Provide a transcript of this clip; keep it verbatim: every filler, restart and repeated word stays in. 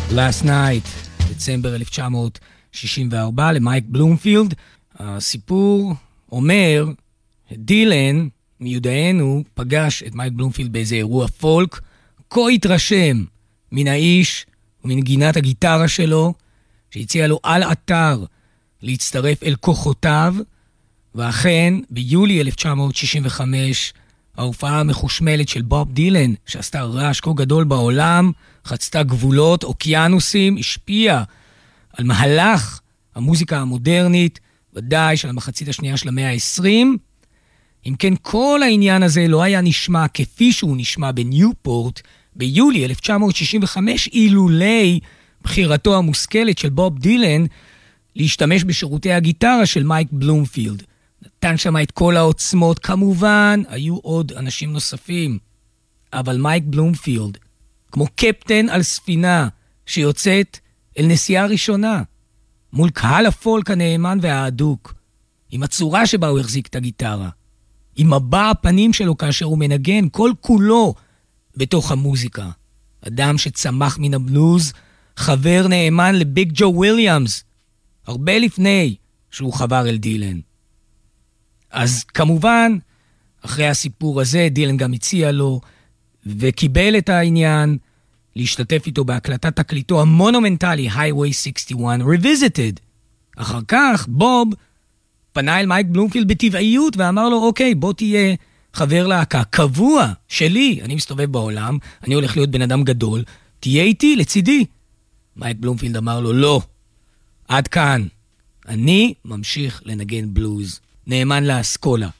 Last Night, דצמבר אלף תשע מאות שישים וארבע, למייק בלומפילד. הסיפור אומר, דילן, מיודענו, פגש את מייק בלומפילד באיזה אירוע פולק, כה התרשם מן האיש ומנגינת הגיטרה שלו, שהציע לו על אתר להצטרף אל כוחותיו, ואכן, ביולי אלף תשע מאות שישים וחמש, ההופעה המחושמלת של בוב דילן, שעשתה רעש כה גדול בעולם, חצתה גבולות, אוקיינוסים, השפיעה על מהלך המוזיקה המודרנית, ודאי של המחצית השנייה של המאה ה-עשרים. אם כן, כל העניין הזה לא היה נשמע כפי שהוא נשמע בניופורט, ביולי אלף תשע מאות שישים וחמש, אילולי בחירתו המושכלת של בוב דילן, להשתמש בשירותי הגיטרה של מייק בלומפילד. נתן שם את כל העוצמות, כמובן, היו עוד אנשים נוספים. אבל מייק בלומפילד, כמו קפטן על ספינה שיוצאת אל נסיעה ראשונה, מול קהל הפולק הנאמן והאדוק, עם הצורה שבה הוא החזיק את הגיטרה, עם מבע הפנים שלו כאשר הוא מנגן, כל כולו בתוך המוזיקה. אדם שצמח מן הבלוז, חבר נאמן לביג ג'ו וויליאמס, הרבה לפני שהוא חבר אל דילן. אז כמובן, אחרי הסיפור הזה, דילן גם הציע לו, וקיבל את העניין, להשתתף איתו בהקלטת תקליטו המונומנטלי, Highway שישים ואחת Revisited. אחר כך, בוב פנה אל מייק בלומפילד בטבעיות, ואמר לו, אוקיי, בוא תהיה חבר להקה, קבוע שלי, אני מסתובב בעולם, אני הולך להיות בן אדם גדול, תהיה איתי לצידי. מייק בלומפילד אמר לו, לא, עד כאן, אני ממשיך לנגן בלוז, נאמן לאסכולה.